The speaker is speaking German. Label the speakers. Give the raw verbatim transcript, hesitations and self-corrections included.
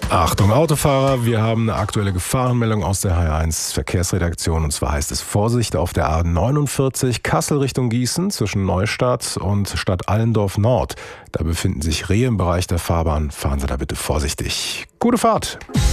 Speaker 1: Achtung Autofahrer, wir haben eine aktuelle Gefahrenmeldung aus der H eins Verkehrsredaktion und zwar heißt es Vorsicht auf der A neunundvierzig Kassel Richtung Gießen zwischen Neustadt und Stadt Allendorf Nord. Da befinden sich Rehe im Bereich der Fahrbahn, fahren Sie da bitte vorsichtig. Gute Fahrt!